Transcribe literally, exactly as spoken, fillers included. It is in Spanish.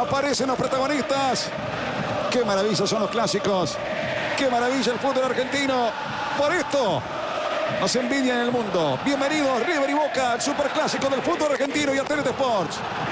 Aparecen los protagonistas. Qué maravilla son los clásicos. Qué maravilla el fútbol argentino. Por esto nos envidian en el mundo. Bienvenidos River y Boca, al superclásico del fútbol argentino y a T N T Sports.